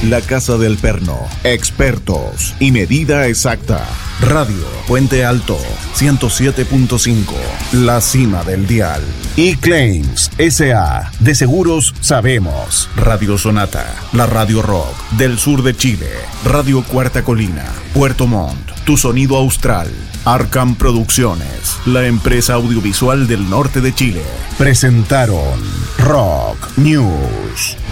La Casa del Perno, expertos y medida exacta. Radio Puente Alto, 107.5, la cima del dial. E-Claims S.A. De seguros sabemos. Radio Sonata, la radio rock del sur de Chile. Radio Cuarta Colina, Puerto Montt, tu sonido austral. Arkham Producciones, la empresa audiovisual del norte de Chile. Presentaron Rock News.